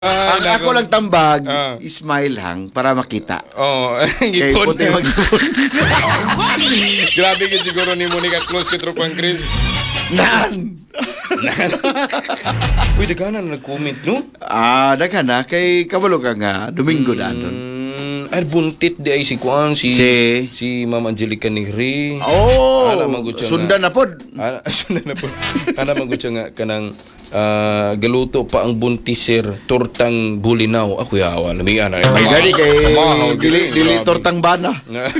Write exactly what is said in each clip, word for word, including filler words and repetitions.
Ah, Ang ako lang tambag, Ah. smile hang para makita. Oo, oh, Kay gipon. puti mag-ipon. Grabe ka siguro ni Monica close kay Tropang Chris. Nan! Uy, daghanan na nag-comment, no? Ah, daghan na. Kay kabalo ka nga, Domingo na doon. Mm, ay, buntit di ay si Kuan, si... Si- Si Ma'am Angelica Negri. Oh! Ala, magot siya Sundan na pod. Ana, sundan na po. Ana, magot siya nga kanang ah, galuto pa ang buntisir, tortang bulinaw. Ako yawa, lamian na. May gani kay Mahaw, dili, dili grabe. tortang bana.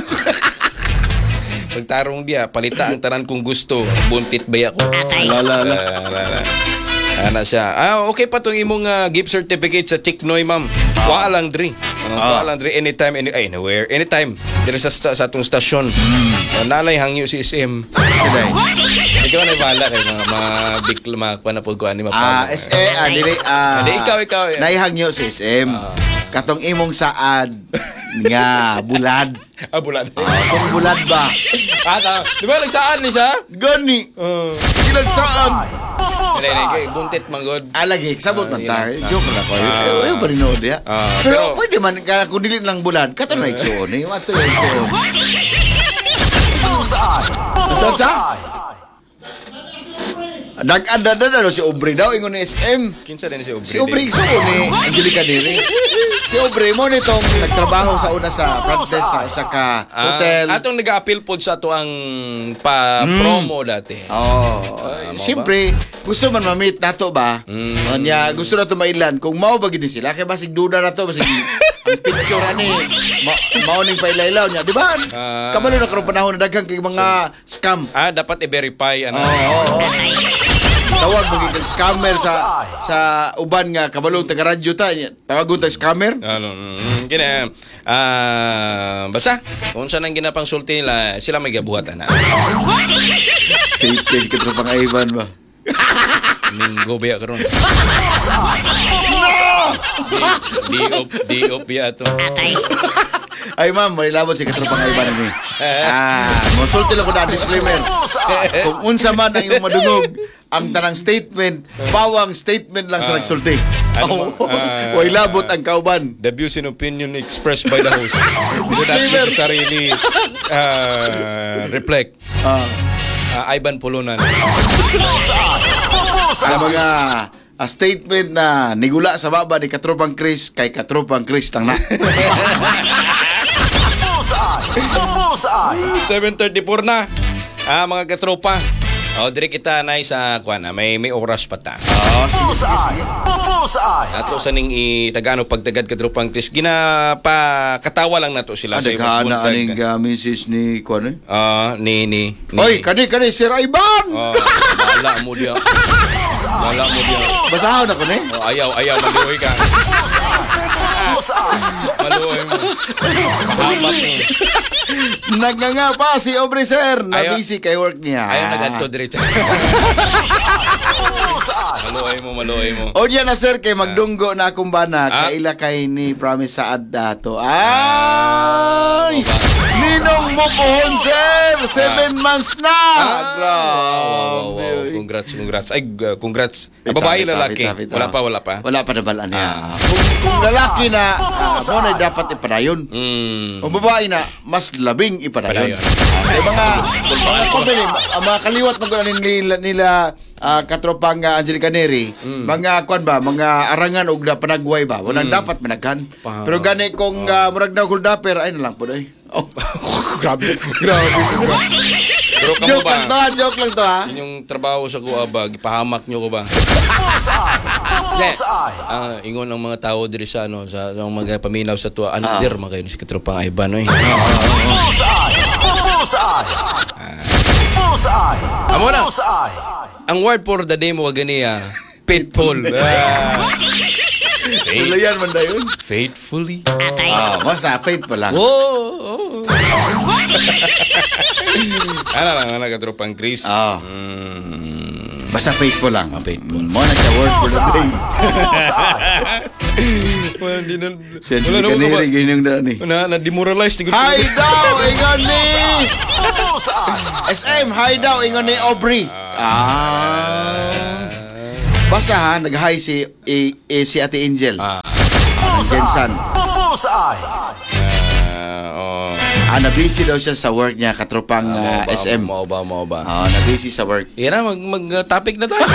Pagtarong dia, palita ang tanan kung gusto. Buntit ba ako? Ala, ala. Ah, ala, ala. Ana siya. Ah, okay pa tong imong ah, gift certificate sa Chiknoy, ma'am. Wa lang dri. Uh, Ah. Wa lang dri anytime any ay, anywhere. Anytime. Dire sa sa, sa atong stasyon. Uh, nalay hangyo si S M. Kiday. Ikaw na bala kay mga mga big mga panapod ko ani Ah, mapalo. S A, ah, dili, ah. Hindi, ikaw, ikaw, eh. Naihangyo si S M. Katong imong saad nga, bulad. Ah, bulan. Ah, kung bulad ba? Ah, ta. Di ba nagsaan ni siya? Gani. Uh, Silag saan? Hindi, hindi, buntit manggod. Ah, lagi, sabot man Ah, tayo. yun. Joke lang ko. Ah. Ayaw pa rin ya. Ah, pero, pero- pwede man, ka- kung dili lang bulad, kato na iksoon eh. Mato yung iksoon. Saan sa? Nag-anda na si Aubrey daw, ingon ni S M. Kinsa din si Aubrey. Si Aubrey iksoon ni Angelica Diri. Si Aubrey mo nitong nagtrabaho sa una sa front desk sa isa ka hotel. Ah, atong nag-appeal pod sa to ang pa-promo dati. Oh, mo siyempre, gusto man ma-meet nato ba? Mm. Nya gusto na to mailan kung mao ba gid sila kay basig duda na to basig ang picture ani ma mao ning pailailaw niya, di ba? Ah. Kabalo na karong panahon na daghang kay mga scam. Ah, dapat i-verify ano. Oo, oo, oo. Tawag mo gid scammer sa sa uban nga kabalong taga radyo ta. Tawagon ta scammer. Ano, mm, kina ah basta kung saan ang ginapang sulti nila, sila may gabuhatan na. Si si katropang Ivan ba? Minggo biya karon. Di op di op biya to. Ay ma'am, may labot si katropang Ivan ni. Ah, mosulti lang ko na disclaimer. Kung unsa man ang imong madungog, ang tanang statement, bawang statement lang sa Ah. nagsulti. Ano Oh, ba? Ah. way labot ang kauban. The views and opinion expressed by the host do not necessarily uh, reflect Ah, uh, Ivan Pulunan. ang mga ah, statement na nigula sa baba ni katropang Chris kay katropang Chris lang na. seven thirty-four na. Ah, mga katropa. O, dire kita na sa kuan, ah, may may oras pa ta. Ato sa ning itagano pagtagad katropang Chris gina pa katawa lang nato sila Ada imong ka na buntag. aning uh, misis ni Kwan eh? Ah, ni ni. ni. Oy, kani kani Sir Ivan. Oh, wala mo dia. Wala mo dia. Basahon ako ni. Oh, ayaw, ayaw, maluoy ka. Maluoy mo. Hamak mo. Naganga pa si Aubrey Sir. Na Ayaw- busy kay work niya. Ayaw nagadto diretso. Maluoy mo, maluoy mo. O diyan na sir kay magdunggo na akong bana Ah. kaila kay ni promise sa adda to. Ay! Ninong mo pohon sir! Seven months na! Ah, wow, wow, Grabe. wow. Congrats, congrats. Ay, uh, congrats. Pita, Babae, pita, lalaki. pita, pita. Wala pa, wala pa. Wala pa nabalaan niya. Kung, kung lalaki na, uh, mo na dapat ipadayon. Mm. Kung babae na, mas labing ipadayon. Padayon. Ay, mga, mga pamili, ang mga kaliwat magkunan nila, nila uh, katropang uh, Angelica Neri, mga kwan ba, mga arangan o na panagway ba, walang dapat managhan. Pa- Pero gani kung uh, murag na huldaper, ay na lang po doy. Oh. Grabe. Grabe. Pero kamo Joke lang to ba? ha, joke lang to ha. Yun yung trabaho sa kuha ba? Ipahamak nyo ko ba? Ah, ingon ang mga tao diri sa ano sa, sa mga paminaw sa tuwa. Ano dir mga kayo si katropang Ivan eh. Amo na. Ang word for the day mo ganiya, faithful. Ah. Faith- Sulayan man dayon. faithfully. Ah, basta faith pa lang. Oh. oh. Ano lang, ano katropang Chris? Ah. Mm. Basta faithful lang. faithful. Mo na siya word for the day. Well, di na. Si Angelica Neri, ganyan na ni. Na, na-demoralize. Tingko- Hi daw, ingon ni S M, hi daw, ingon ni Aubrey. Ah. Basta ha, nag-hi si, eh, eh, si Ate Angel. Ah. Ang Jensen. Bullseye! Ah, oh. Ah, na-busy daw siya sa work niya, katropang Ah, ah, mao ba, S M. Mao ba, mao ba. Ah, na-busy sa work. Yan na, mag, mag-topic na tayo.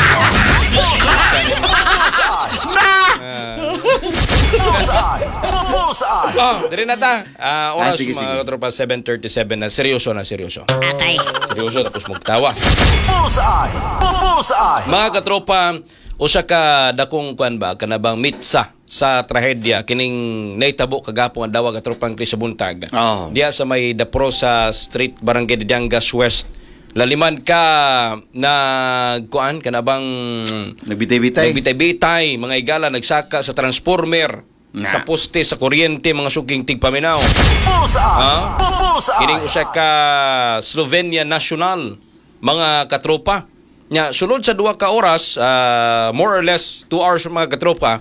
Bullseye! Bullseye! Oh, dire na ta. Ah, Ah, oras sige, mga sige. katropa, seven thirty-seven na. Seryoso na, seryoso. Atay. Seryoso, tapos magtawa. Bullseye! Bullseye! Mga katropa, usa ka dakong kuan ba kanabang mitsa sa trahedya kining naitabo kagapon ang dawa katropang Chris sa buntag. Oh. Diya sa may Daprosa Street, Barangay Diangas West. Laliman ka na kuan kanabang Nagbitay-bitay. nagbitay-bitay, mga igala nagsaka sa transformer, Nga. sa poste, sa kuryente, mga suking tigpaminaw. Bullseye! Ha? Bullseye! Kining usa ka Slovenia National, mga katropa. Nya sulod sa duha ka oras, ah, more or less two hours mga katropa,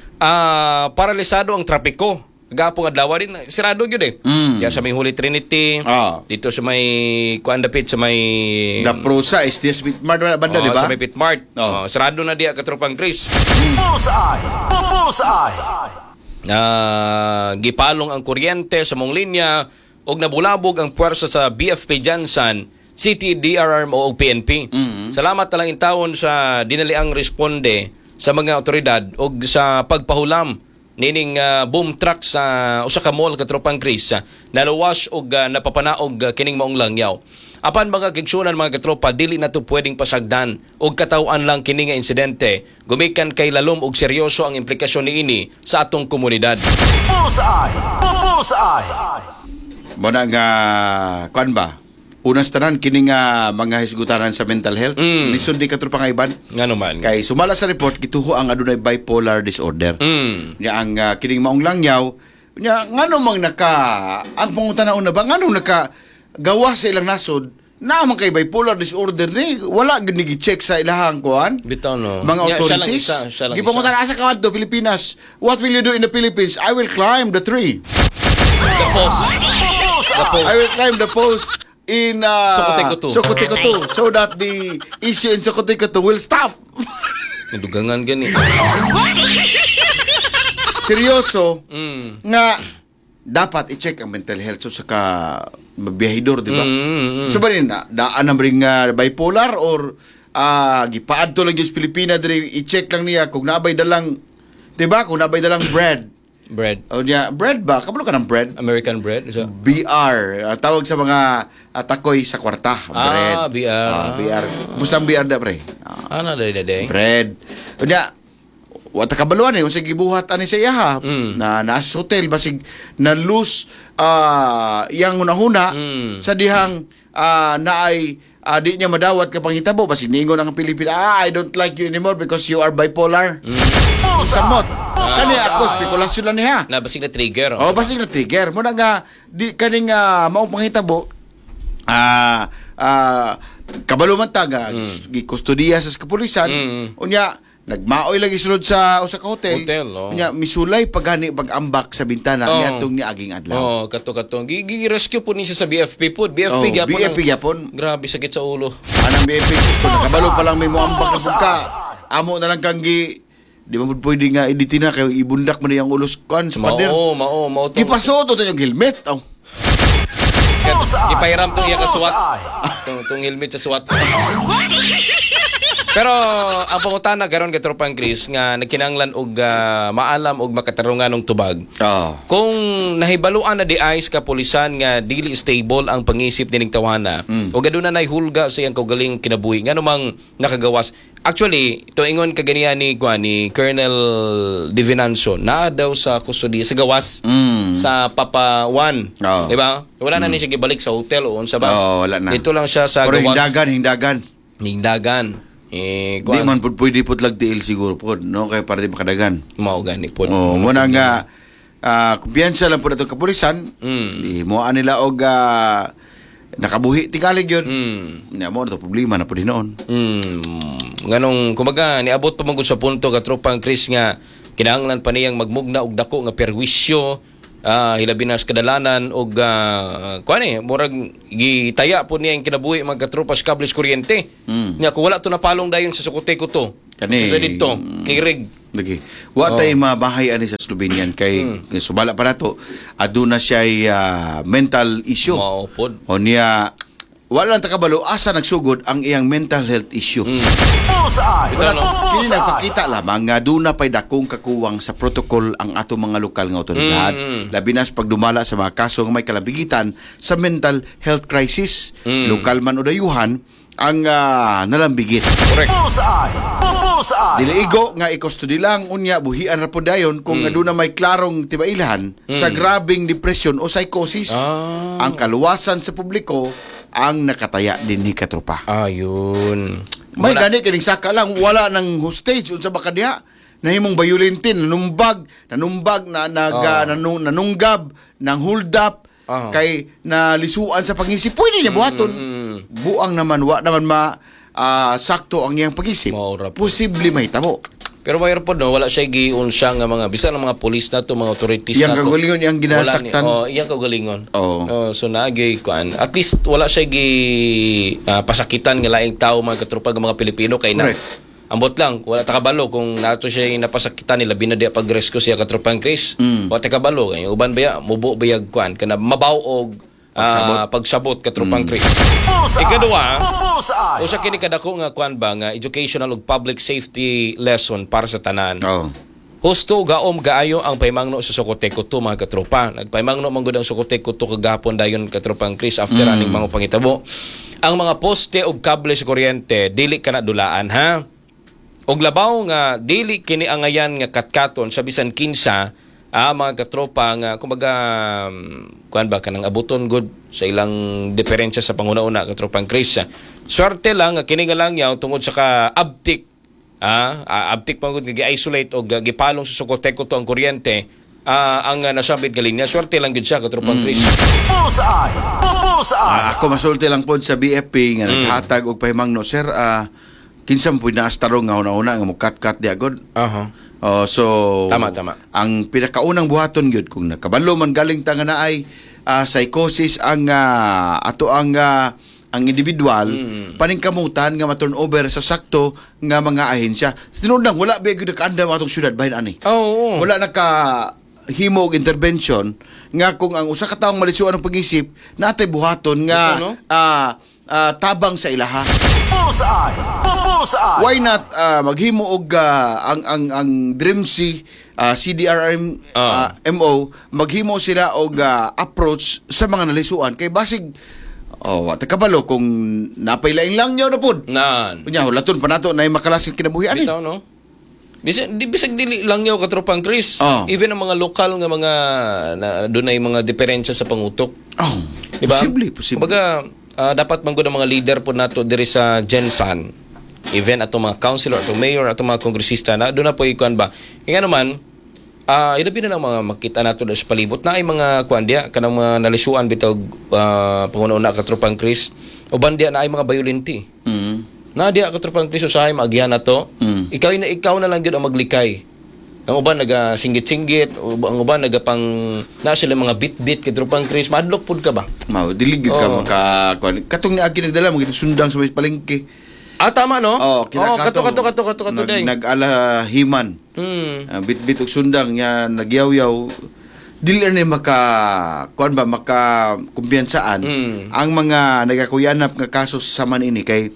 ah, paralisado ang trapiko. Gapong adlaw din sirado gyud eh. Mm. Diya sa may Holy Trinity, Ah. dito sa may kuan dapit sa may The Prosa is this bit banda, Oh, di ba? sa may Pitmart. Oh. Oh, sarado na diya katropang Chris. Bullseye! Bullseye! Na gipalong ang kuryente sa mong linya og nabulabog ang puwersa sa B F P Jansan, City D R R o P N P. Mhm. Salamat na lang intawon sa dinaliang responde sa mga otoridad og sa pagpahulam nining ah, boom truck sa usa ka mall katropang Chris, uh, naluwas og ah, napapanaog ah, kining maong langyaw. Apan mga kigsunan mga katropa, dili na to pwedeng pasagdan og katawan lang kini nga insidente. Gumikan kay lalom og seryoso ang implikasyon niini sa atong komunidad. Bullseye! Bullseye! Muna nga, kuan ba? Unas tanan, kini nga mga hisgutanan sa mental health. Mm. Lisod di katropang iban. Ngano man? Kay sumala sa report, gituho ang adunay bipolar disorder. Mm. Nya ang uh, kining maong langyaw, nya ngano mang naka ang pangutana una ba ngano naka gawa sa ilang nasod na man kay bipolar disorder ni wala gid gi-check sa ilahang kuan. Bitaw no. Mga Nya, siya lang authorities. isa, siya lang Gipangutan isa. asa ka to Pilipinas. What will you do in the Philippines? I will climb the tree. The post. The post. I will climb the post in uh, Sokotekoto. Sokotekoto so that the issue in Sokotekoto will stop. Nadugangan gani. Seryoso Mm. nga dapat i-check ang mental health so sa ka biyahidor, di ba? Mm, mm, mm. So ba rin, na, daan na ring uh, bipolar or uh, gipaad to lang yung Pilipina diri i-check lang niya kung nabay dalang, di ba? Kung nabay dalang bread. Bread. O niya, bread ba? Kabalo ka ng bread? American bread. So, B R. Uh, tawag sa mga uh, takoy sa kwarta. Bread. Ah, B R. Ah, B R. Basta B R da, pre. Ah, ano day day? bread. O niya, wata kabaluan eh, kung sige buhat ani sa iya Mm. na nasa hotel basig na lose uh, yang hunahuna Mm. sa dihang uh, naay uh, di niya madawat ka panghitabo basig niingon ang Pilipina, ah, I don't like you anymore because you are bipolar. Samot. Kani ako spekulasyon lang niya. Na basig na trigger. Oh, basig na trigger. Muna nga di kaning uh, maong panghitabo ah ah kabalo man ta nga gikustudiya sa kapulisan. Mm. Unya nagmaoy lagi sulod sa usa ka hotel. Hotel, oh. Unya misulay pagani pag-ambak sa bintana Oh. niadtong ni aging adlaw. Oh, kato kato. Gi-rescue po niya sa B F P po. B F P Oh, gyapon. B F P ang- gyapon. Grabe sakit sa ulo. Anang B F P gusto nakabalo pa lang may moambak na pagka. Amo na lang kang gi di mo pwede nga editin na kay ibundak mo na yung ulos kan sa pader. Mao, mao, mao to. Ipasuot to yung helmet. Oh. Ipairam to iya ka SWAT. Tong tong helmet sa SWAT. Pero ang pangutana karon kay tropang Chris nga nagkinahanglan og ah, maalam og makatarungan og tubag. Oh. Kung nahibaluan na di ay sa kapulisan nga dili stable ang pangisip nining tawana, Mm. o gaduna nay hulga sa iyang kaugaling kinabuhi ngano mang nakagawas. Actually, ito ingon kaganiya ni kuan ni Colonel Divinanzo na daw sa custody sa gawas Mm. sa Papa Juan. Oo. Di ba? Wala na ni siya gibalik sa hotel o unsa ba? Oo, wala na. Dito lang siya sa Pero gawas. hindagan, hindagan. Hingdagan. Eh, Di kuan man po pwede po lag tiil siguro po, no? Kaya para di makadagan. mao gani po. Oh, muna nga, ah, kumpiyansa lang po na itong kapulisan. Mm. Di mo nila og ah, nakabuhi tingalig yun. Mm. Nga mo, ito problema na po din noon. Mm, nganong kumbaga niabot pa man gud sa punto ka tropang Chris nga kinahanglan pa niyang magmugna og dako nga perwisyo, ah hilabi na sa kadalanan og uh, kuan eh murag gitaya po niya ang kinabuhi mga katropa sa kables kuryente. Mm. Nya kung wala to napalong dayon sa Sokotekoto, Kani Sa dito, kirig. Lagi. Wa tay mabahay ani sa Slovenian kay Hmm. subala pa nato aduna siya uh, mental issue. Mao pod. O niya wala lang takabalo asa nagsugod ang iyang mental health issue. Bullseye. Ito, no? Kini Bullseye. nagpakita lamang nga duna pay dakong kakuwang sa protocol ang ato mga lokal nga otoridad. Mm. Labi na sa pagdumala sa mga kaso nga may kalabigitan sa mental health crisis, Mm. lokal man o dayuhan ang uh, nalambigit. Correct. Bullseye. Bullseye. Dili igo nga i-custody lang unya buhian ra pod dayon kung Mm. aduna may klarong tibailan sa grabing depression o psychosis. Ah. Ang kaluwasan sa publiko ang nakataya din ni katropa. Ayun. May Wala- gani kining saka lang wala nang hostage unsa ba kadiha? Nahimong violentin, nanumbag, nanumbag na naga Ah. nanung, nanunggab, nang hold up Ah. kay nalisuan sa pangisip. Pwede niya buhaton. Buang naman wa naman ma ah, sakto ang iyang pag-isip. Maura po. Posible mahitabo. Pero mayroon po no, wala siya giun siya nga mga bisan ng mga pulis na to, mga authorities Iyang na to. kagalingon, iyang ginasaktan. Wala ni- Oh, iyang kagalingon. Oo. Oh, so naagay kuan. At least wala siya gi ah, pasakitan nga laing tao mga katropa ng mga Pilipino kay na. Correct. Ambot lang, wala takabalo kung nato siya yung napasakitan nila binadi pag-rescue siya katropang Chris. Mm. Wala takabalo kay uban baya mubo bayag kuan kana mabaw og Pagsabot. ah, pagsabot katropang Chris. Bullseye. Ikaduha, Bullseye. usa kini kadako nga kuan ba nga educational ug public safety lesson para sa tanan. Oh. Husto gaom gaayo ang paymangno sa Socoteco to mga katropa. Nagpaymangno man gud ang Socoteco to kagahapon dayon katropang Chris after Mm. aning mga pangitabo. Ang mga poste ug kable sa kuryente dili kana dulaan ha. Og labaw nga dili kini angayan nga katkaton sa bisan kinsa ah, mga katropa nga kumbaga um, kuan ba kanang abuton good sa ilang diferensya sa panguna-una katropang Chris. Swerte lang nga kini nga lang yaw tungod sa ka-abtik ah, ah abtik pang gud gi-isolate o gipalong sa Socoteco to ang kuryente ah, ang uh, nasabit galing niya. Swerte lang gud siya katropang Chris. Bullseye. Bullseye. Ah, ako masulti lang pod sa B F P nga naghatag og pahimangno sir ah kinsa mo pud naas tarong nga una-una nga mo cut-cut di agad. Aha. Oh, so Tama, tama. ang pinakaunang buhaton gyud kung nakabalo man galing ta nga naay ah, psychosis ang ah, ato ang ah, ang individual paningkamutan nga ma-turnover sa sakto nga mga ahensya. Tinuod lang wala ba gyud nakaanda atong syudad bahin ani. Oo. Wala naka himo og intervention nga kung ang usa ka taong malisuan ang pag-isip natay buhaton nga Ito, no? ah, ah, tabang sa ilaha. Bullseye. Bullseye. Why not ah, maghimo og ah, ang ang ang DRIMC ah, C D R M Ah. ah, M O maghimo sila og ah, approach sa mga nalisuan kay basig oh wa ta kabalo kung napay lain lang nyaw na pud. Nan. Unya laton pa nato nay makalasing kinabuhi ani. Bitaw, no? Bisag di bisag dili lang yaw katropang Chris. Oh. Even ang mga lokal nga mga na, doon ay mga diferensya sa pangutok. Oh, Diba? posible, posible. Kumbaga, ah, dapat man gud ang mga leader po nato diri sa Gensan. Even ato mga councilor, ato mayor, ato mga kongresista na doon na po ikuan ba. Kaya naman, ah ilabi na lang mga makita nato sa palibot na ay mga kuan dia kanang mga nalisuan bitaw uh, pangununa katropang Chris. Uban dia na ay mga violente. Mm. Na diya katropang Chris usahay maagihan na to. Mm. Ikaw na ikaw na lang gyud ang maglikay. Ang uban naga singgit-singgit, ang uban naga pang na sila mga bit-bit katropang Chris, madlok pud ka ba? Mao dili gyud ka Oo. maka kuan. Katong ni agi nagdala mo sundang sa may palengke. Ah tama no? Oh, kita oh, kato kato kato kato kato nag, day. nag-ala himan. Hmm. Ah, bit-bit og sundang nya nagyaw-yaw. Dili na maka kuan ba maka kumpiyansaan Mm. ang mga nagakuyanap nga kaso sa man ini kay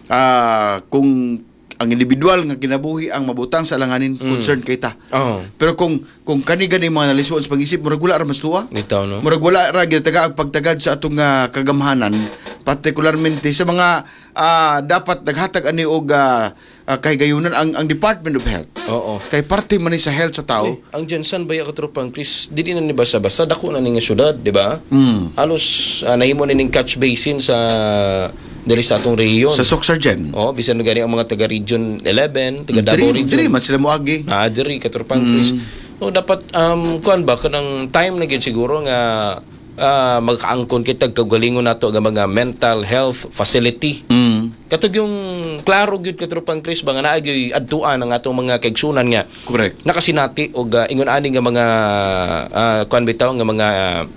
ah, kung ang individual nga kinabuhi ang mabutang sa alanganin concern kay ta. Oh. Pero kung kung kani gani mga nalisuan sa pag-isip murag wala ra mas tuwa. Bitaw no. Murag wala ra gyud taga ang pagtagad sa atong uh, kagamhanan partikularmente sa mga ah, dapat naghatag ani og uh, kahigayunan ang ang Department of Health. Oo. Kay parte man ni sa health sa tao. Eh, ang Jensen baya katropang Chris, dili na ni basta-basta dako na ning syudad, di ba? Mm. Halos ah, nahimo ni ning catch basin sa diri sa atong rehiyon. Sa Soxargen. Oh, bisan gani ang mga taga Region eleven, taga Davao Diri, Region. diri man sila moagi. Ah, diri katropang Chris. No, dapat um kuan ba kanang time na gyud siguro nga ah, magkaangkon kita kagalingon nato nga mga mental health facility. Mm. Katog yung klaro gyud katropang Chris ba nga naa gyud adtuan ang atong mga kaigsunan nga Correct. nakasinati og uh, ingon ani nga mga uh, kuan bitaw nga mga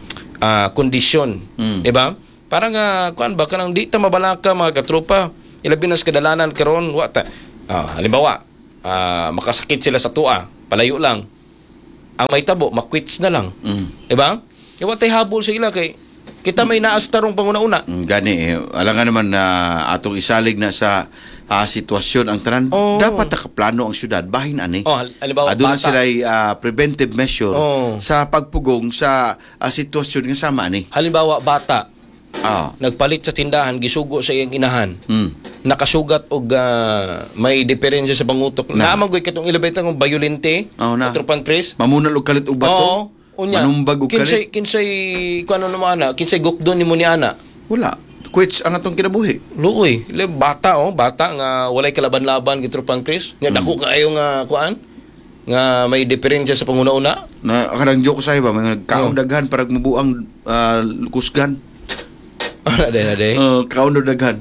uh, kondisyon, Mm. di ba? Para nga kuan ba kanang di ta mabalaka mga katropa. Ilabi na sa kadalanan karon wa ta. Ah, halimbawa, ah, makasakit sila sa tua, palayo lang. Ang may tabo, makwits na lang. Mm. Diba? Iwa tay habol sa ila kay kita may naastarong panguna-una. Mm, Gani, eh, alam nga naman na atong isalig na sa ah, sitwasyon ang tanan. Oh. Dapat nakaplano ang syudad, bahin ani. Oh, hal- halimbawa, Aduna bata. sila ah, preventive measure Oh. sa pagpugong sa ah, sitwasyon nga sama ani. Halimbawa, bata, Ah. nagpalit sa tindahan, gisugo sa iyang inahan. Mm. Nakasugat og ah, may diferensya sa pangutok. Na. Naamang ko'y katong ilabay ng violente, Oh, na. katropang Chris. Mamunal og kalit og bato. Oo, unya. Manumbag og Kinsay kalit. kinsay kuno naman ana, kinsay gukdon nimo ni ana. Wala. Quits ang atong kinabuhi. Luoy, le bata oh, bata nga walay kalaban-laban katropang Chris. Nga Mm. dako kaayo nga kuan nga may diferensya sa panguna-una. Na kanang joke sa iba, may nagkaon Oh. daghan para mabuang ah, kusgan. Ana day na day. Uh, kaon daw daghan.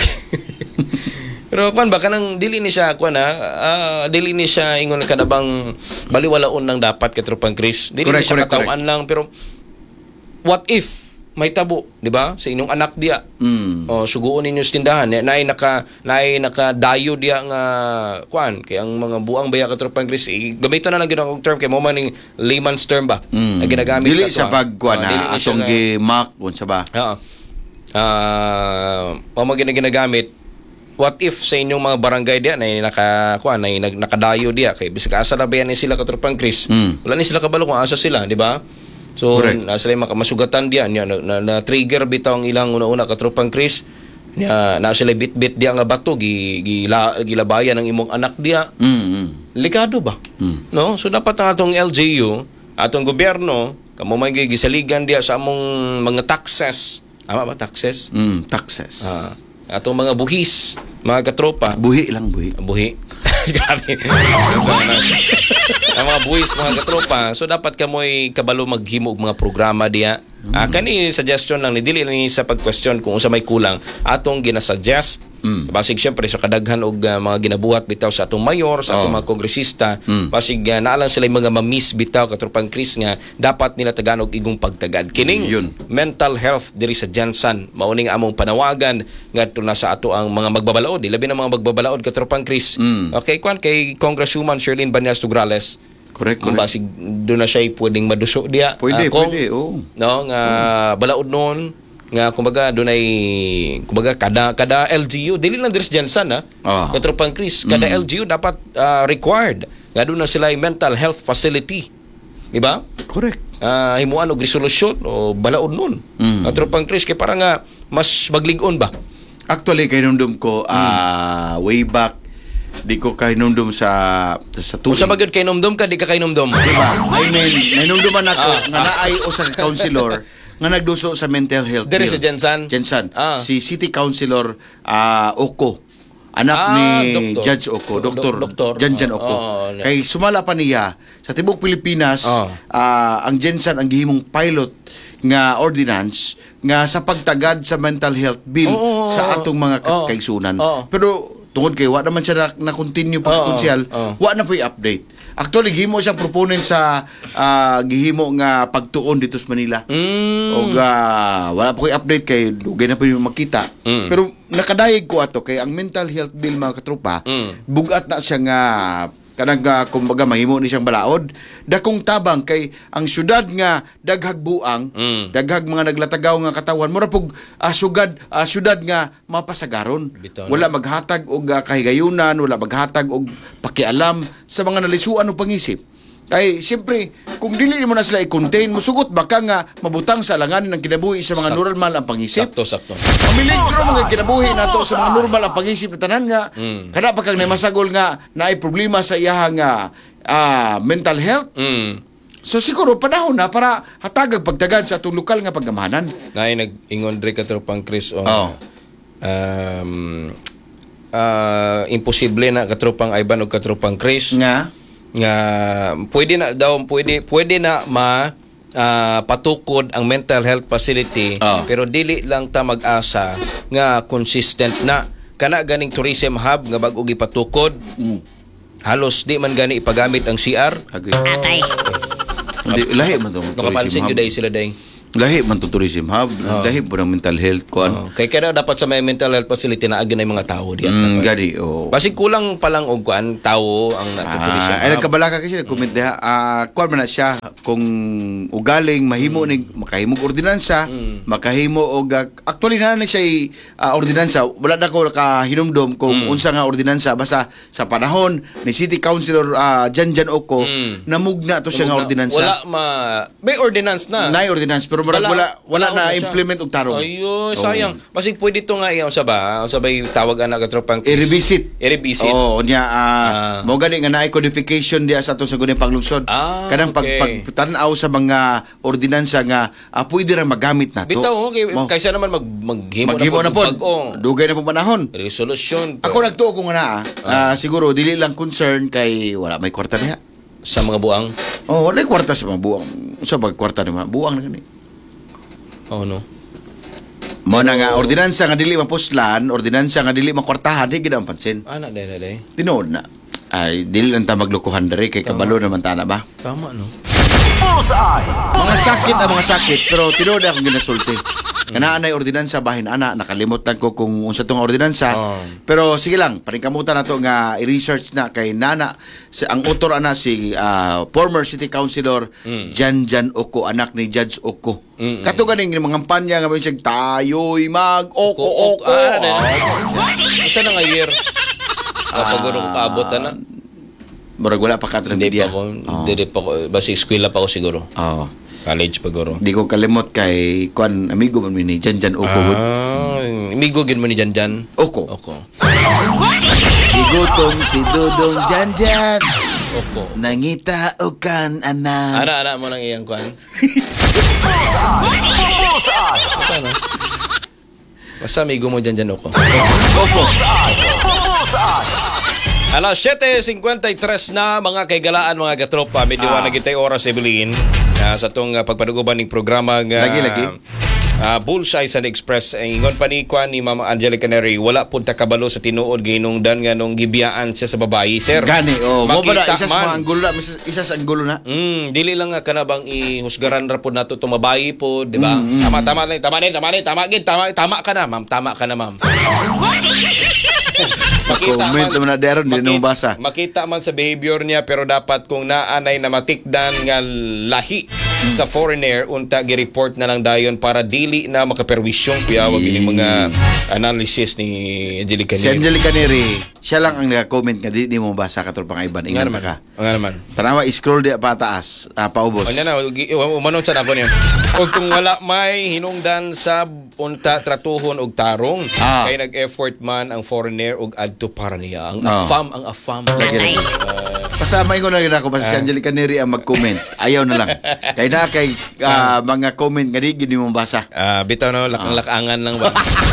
Pero kuan ba kanang dili ni siya kuan ha, ah, dili ni siya ingon kanabang baliwalaon lang dapat katropang Chris. Dili Correct, ni siya correct, katawan lang pero what if may tabo, di ba? Sa inyong anak diya. Mm. O suguon ninyo sa tindahan. Naay naka naay naka dayo diya nga kuan kay ang mga buang baya katropang Chris. Eh, gamiton na lang gyud ang term kay mo man ning layman's term ba. Mm. Na ginagamit Dili sa sa pagkuan Ah, dili na ni siya atong nga- gi-mark unsa ba? Oo. Ah, o mo gina ginagamit. What if sa inyong mga barangay diya na naka kuan na nag nakadayo diya kay bisag asa na bayan ni sila katropang Chris. Mm. Wala ni sila kabalo kung asa sila, di ba? So Correct. na sila maka- masugatan diya niya na, na, na trigger bitaw ang ilang una-una katropang Chris. Niya na sila bit-bit diya nga bato gi, gila, gilabayan ang imong anak diya. Mm. mm. Likado ba? Mm. No? So dapat ang atong L G U, atong gobyerno, kamo may gisaligan diya sa among mga taxes. Ama ba taxes? Mm, taxes. Ah, atong mga buhis, mga katropa, Buhi lang buhi. buhi. Grabe. Ang mga buhis, mga katropa. So dapat kamoy kabalo maghimo og mga programa diya. Ah, kani suggestion lang ni dili ni sa pag-question kung unsa may kulang atong ginasuggest. Mm. Basig syempre sa kadaghan og ah, mga ginabuhat bitaw sa atong mayor, sa atong Oh. mga kongresista. Mm. Basig uh, naalang sila yung mga ma-miss bitaw katropang Chris nga dapat nila taganog igong pagtagad. Kining Yun. mental health diri sa Jansan mao ning among panawagan ngadto na sa ato ang mga magbabalaod, labi na mga magbabalaod katropang Chris. Mm. Okay, kwan kay Congresswoman Sherlyn Banyas Tugrales. Correct, Kung correct. basig doon na siya pwedeng maduso diya. Pwede, Ah, kung- pwede, oo. No, nga balaod noon nga kumbaga doon ay kumbaga kada kada L G U dili lang diri sa Jansan ha. Ah. Katropang Chris, kada L G U dapat ah, required nga doon na sila ay mental health facility. Di ba? Correct. Ah, himuan og resolusyon o balaod nun. Mm. Katropang Chris kay para nga mas magligon ba? Actually, kay nundum ko ah, way back di ko kay nundum sa sa Kung tuig. sa bagod kay numdum ka, di ka kay numdum. Diba? I mean, nainumduman ako Ah, nga naay usa ka councilor nga nagduso sa mental health. Diri bill. sa Jansan? Jansan. Ah. Si City Councilor ah, Oko. Anak Ah, ni doktor. Judge Oko, Do- Doktor do- doktor. Janjan Oko. Oh, oh, Kay sumala pa niya sa tibok Pilipinas, Oh. ah, ang Jansan ang gihimong pilot nga ordinance nga sa pagtagad sa mental health bill Oh, oh, sa oh, atong mga oh. kaigsunan. Oh. Pero tungod kay wa naman siya na, na continue pag Oo, konsyal, oo. wa na po update. Actually gihimo siyang proponent sa ah, gihimo nga pagtuon dito sa Manila. Mm. O ah, wala po ko'y update kay dugay na po yung makita. Mm. Pero nakadayeg ko ato kay ang mental health bill mga katropa, Mm. bugat na siya nga kanang uh, kumbaga mahimo ni siyang balaod dakong tabang kay ang syudad nga daghag buang Mm. daghag mga naglatagaw nga katawan mura pug ah, sugad ah, syudad nga mapasagaron Bitaw na. wala maghatag og ah, kahigayunan wala maghatag og pakialam sa mga nalisuan og pangisip ay siyempre kung dili mo na sila i-contain musugot baka nga mabutang sa alanganin ng kinabuhi sa mga Sak- normal ang pangisip Sakto, sakto. ang miligro mga kinabuhi nato sa mga normal ang pag-isip na tanan nga Mm. kada pa kang namasagol nga naay problema sa iyahang nga ah, mental health Mm. so siguro panahon na para hatagag pagtagad sa atong lokal nga pagamahanan. Nay nag-ingon diri katropang Chris o. Oh. Um ah, imposible na katropang Ivan o katropang Chris Nga nga pwede na daw pwede pwede na ma ah, patukod ang mental health facility Oh. pero dili lang ta mag-asa nga consistent na kana ganing tourism hub nga bag-o gipatukod mm. halos di man gani ipagamit ang C R. Agay. Hindi lahi man tong Nakapansin tourism gyud hub. day sila day. Lahi man to tourism hub, lahi po ng mental health ko ano. Oh, kay kaya dapat sa may mental health facility na agin ay mga tao diyan. Mm, gadi oh. Basig kulang pa lang og kuan tao ang natuturism. Ah, ay nagkabalaka kasi nag-comment diha. Ah, kuan man na siya kung ugaling mahimo Mm. ni makahimo og ordinansa, makahimo og ah, actually na na siya ah, ordinansa. Wala na ko nakahinumdom kung Mm. unsa nga ordinansa basta sa panahon ni City Councilor ah, Jan Jan Oko Mm. namugna to siya nga Wala- ordinansa. Wala ma may ordinance na. Nay ordinance pero murag wala wala, na wala siya. implement og tarong. Ayun, sayang. Basig pwede to nga iyaw sa ba, sabay tawag ana ka tropang I-revisit. I-revisit. Oo, niya ah, Ah. mo gani nga naay codification diya sa ato sa gunay panglungsod. Ah, Kanang pag, okay. pagtanaw sa mga ordinansa nga ah, pwede ra magamit na to. Bitaw mo kay, Mo, kaysa naman mag maghimo, maghimo na po. Bag-o. Dugay na po panahon. Resolution Ako nagtuo ko nga na ah, siguro dili lang concern kay wala may kwarta diha. sa mga buang. Oh, wala kwarta sa mga buang. Sa pag kwarta ni mga buang na gani. Oh no. Mo na nga ordinansa nga dili mapuslan, ordinansa nga dili makwartahan, di gid ang pansin. Ana dai dai dai. Tinuod na. Ay, dili lang ta maglukuhan diri kay kabalo naman ta na ba? Tama no. Bullseye. Mga sakit ang mga sakit pero tinuod akong ginasulti. Kanaan ay ordinansa bahin ana nakalimot lang ko kung unsa tong ordinansa. Oh. Pero sige lang, paningkamutan nato nga i-research na kay nana si ang author ana si ah, former city councilor Mm. Jan Jan Oko, anak ni Judge Oko. Mm, mm. Kato ganing mga kampanya nga may siya tayo'y mag Oko Oko. Ah, dai, dai. Ah. Isa na nga year. Kapag uh, kaabot na. Murag wala pa kato ng Hindi media. pa ako, Oh. hindi pa ako, basi eskwela pa ako siguro. Oh. College pa siguro. Di ko kalimot kay kwan amigo man ni Jan Jan Oko. gud. Ah, imigo gid mo ni Jan Jan. Oko. Oko. Igutong si Dudong Jan Jan. Oko. Nangita o kan anak. Ana ana mo nang iyang kuan. Bullseye. Bullseye. Basta no. Basta amigo mo Jan Jan Oko. Bullseye. Bullseye. Alas seven fifty-three na mga kaigalaan mga katropa. Medyo Ah. ah. nagitay oras Evelyn uh, sa itong uh, pagpanuguban ng programa nga Lagi, lagi. Uh, Bullseye Sun Express. Ang ingon pa ni Kwan ni Mama Angelica Neri, wala punta kabalo sa tinuod ginungdan nga nung gibiyaan siya sa babayi, sir. Gani, oh, mo ba na Makita isa sa man. mga anggulo na, isa, isa sa anggulo na. Mm, dili lang nga kanabang ihusgaran ra pud nato tumabayi po, di ba? Tama tama lang, tama ni, tama ni, tama gid, tama tama ka na, ma'am. Tama ka na, ma'am. Comment naman na deron, hindi na mabasa. Makita man sa behavior niya pero dapat kung naanay na matikdan nga lahi sa foreigner unta gi-report na lang dayon para dili na makaperwisyong kuya wag ini mga analysis ni Angelica Si Neri. Angelica Neri, siya lang ang nag-comment nga di, di mo mabasa ka pang iban. Nga Ingat naman. ka. Nga naman. Tanawa, scroll di pa taas. Ah, paubos. O na, umanon sa nako niya. O kung wala may hinungdan sa unta tratuhon og tarong, Ah. kay nag-effort man ang foreigner og adto para niya. Ang Ah. afam, ang afam. Lagi. Pasama ko na rin ako. Basta si Angelica Neri ang mag-comment. Ayaw na lang. Kaya na kay ah, mga comment nga di, di mo mabasa. Ah, bitaw na lakang-lakangan lang ba?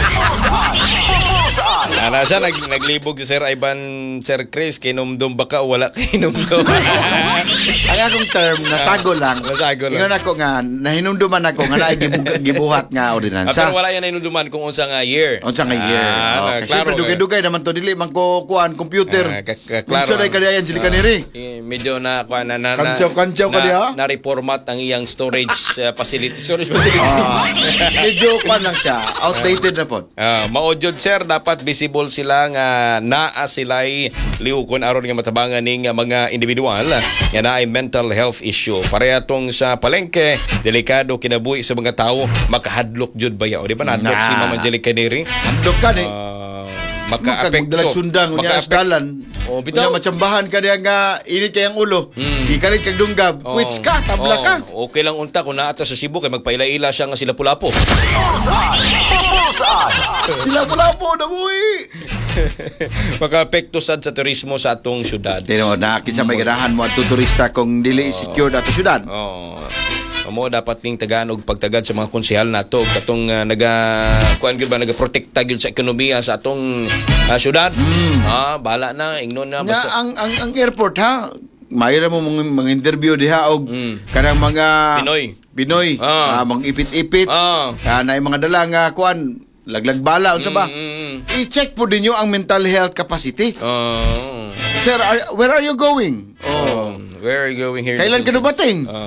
Bullseye. Ana siya nag naglibog si Sir Ivan, Sir Chris, kinumdum baka o wala kinumdum. Ang akong term, nasago lang. Nasago lang. Ingon ako nga, nahinumduman ako nga na gibu- gibuhat nga Ah, ordinansa. pero wala yan na inuduman kung unsa nga year. Unsa nga year? Ah, Oh, na- kasi klaro. syempre dugay-dugay naman to dili man ko kuan computer. Ah, ka- ka- klaro. Unsa day kaniya Angelica Neri? Eh, medyo na kuha na na na- Kantsaw-kantsaw ka na- diha? Na-reformat ang iyang storage uh, facility. Storage facility. Ah, medyo kuan lang siya. Outdated na po. Ah, maodyod sir, dapat visible sila nga naa sila'y liukon aron nga matabangan ning mga individual nga naay mental health issue. Pareha tong sa palengke, delikado kinabuhi sa mga tao, makahadlok jud ba ya? O di ba nadlok Nah. si Ma'am Angelica Neri? Handog ka ni. Ah, Maka-apekto. Magdalag sundang, unya Maka-apekto. asdalan. Oh, bitaw. Unya matsambahan ka diya nga init kayang ulo. Mm. Ikalit kag dunggab. Oh. Quits ka, tabla Oh, ka. okay lang unta kung naata sa Cebu kay magpaila-ila siya nga sila pulapo. Bullseye. Bullseye. Sila pala po na buhi. Maka-apekto sad sa turismo sa atong syudad. Tino na kinsa may ganahan mo at turista kung dili secure ato syudad. Oh. Amo dapat ning tagaan og pagtagad sa mga konsehal nato katong uh, naga kuan gyud ba nagaprotekta gyud sa ekonomiya sa atong uh, syudad. Ah, bala na ingnon na Nga basta. ang ang ang airport ha. Mayroon mo mga, mga interview diha og Mm. kanang mga Pinoy. Pinoy. Ah. Ah, mga ipit-ipit. Ah. Ah, na mga dala nga kuan laglag bala unsa ba? Mm, mm, mm. I-check po ninyo ang mental health capacity. Oh. Sir, are- where are you going? Oh, where are you going here? Kailan ka dumating? Ah.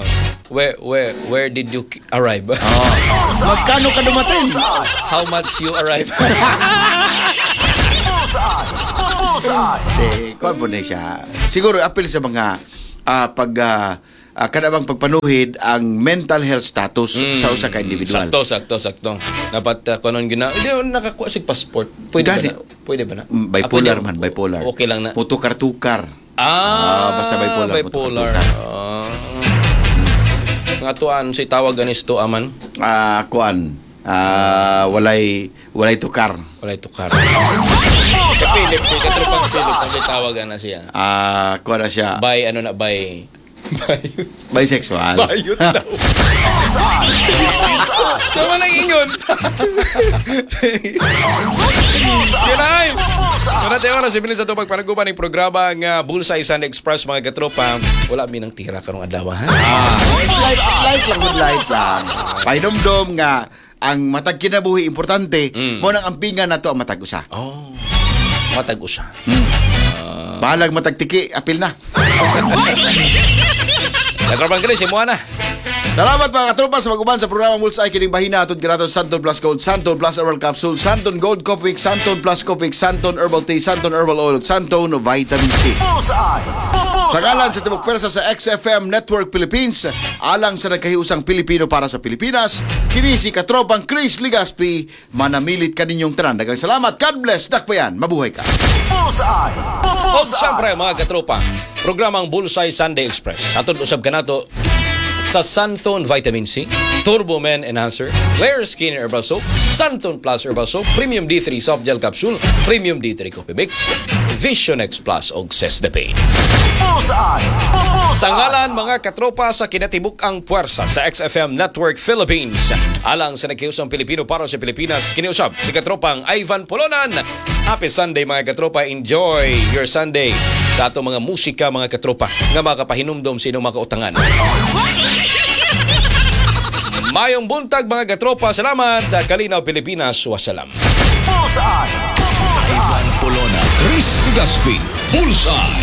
where where where did you k- arrive? Magkano ka dumating? How much you arrive? Bullseye! Bullseye! Eh, kuwan po na siya. Siguro apil sa mga ah, pag ah, ah, kanabang pagpanuhid ang mental health status sa usa ka individual. Sakto, sakto, sakto. Dapat uh, kunon gina. Hindi ako nakakuha sig passport. Pwede ba Gani. na? Pwede ba na? Mm, Ah, Bipolar pwede. man, bipolar. Okay lang na. Putukar-tukar. Ah, basta bipolar, bipolar. putukar-tukar. Ah. Nga tuan si tawag ganis to aman. Ah, kuan. Ah, walay walay tukar. Wala tukar. Sa Philip, kay katrupang Philip, ang tawag na siya. Ah, kuan na siya. By ano na by by Bisexual. bayot daw. Sama nang ingon. Kinay. Kana tayo na sibilin sa itong pagpanagupan ng programa nga Bullseye Sunday Express mga katropa. Wala mi nang tira karong adlaw ha. Ah, light, light lang, good light lang. Painomdom nga ang matag kinabuhi importante, mo nang ampingan nato ang matag usa. Oh. Matag usa. Bahalag matag tiki, apil na. Katropang Chris, imo na. Salamat mga katropa sa mag-uban sa programa Bullseye kining bahina atod ganaton Santon Plus Gold, Santon Plus Herbal Capsule, Santon Gold Copic, Santon Plus Copic, Santon Herbal Tea, Santon Herbal Oil, Santon Vitamin C. Bullseye! Sa ngalan sa Tibok Pwersa sa X F M Network Philippines, alang sa nagkahiusang Pilipino para sa Pilipinas, kini si katropang Chris Ligaspi, manamilit kaninyong tanan. Daghang salamat. God bless. Dakpayan. Mabuhay ka. Bullseye! O Bullseye! siyempre mga katropa, programang Bullseye Sunday Express. Atod usab ka nato sa Santon Vitamin C, Turbo Men Enhancer, Layer Skin Herbal Soap, Santon Plus Herbal Soap, Premium D three Soft Gel Capsule, Premium D three Coffee Mix, Vision X Plus og Cess the Pain. Bullseye! Sa Bullseye! ngalan mga katropa sa kinatibuk ang puwersa sa X F M Network Philippines, alang sa nagkiusang Pilipino para sa Pilipinas, kiniusap si katropang Ivan Polonan. Happy Sunday mga katropa. Enjoy your Sunday sa ato mga musika mga katropa nga makapahinumdom sa inyong makautangan. Mayong buntag mga katropa. Salamat. Kalinaw Pilipinas. Wasalam. Bullseye! Bullseye! Ivan Polona, Chris Ligaspi, Bullseye.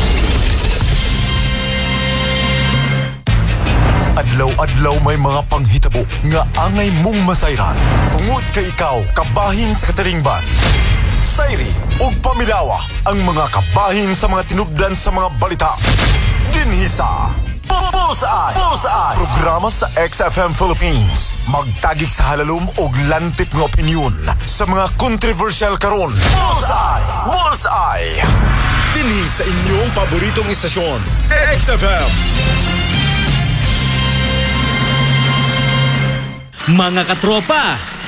Adlaw-adlaw may mga panghitabo nga angay mong masayran. Tungod kay ikaw, kabahin sa kataringban. Sayri ug pamilawa ang mga kabahin sa mga tinubdan sa mga balita. Dinhi sa Bullseye! Bullseye! programa sa X F M Philippines. Magtagik sa halalom ug lantip nga opinyon sa mga controversial karon. Bullseye! Bullseye! Dinhi sa inyong paboritong istasyon, X F M. Mga katropa,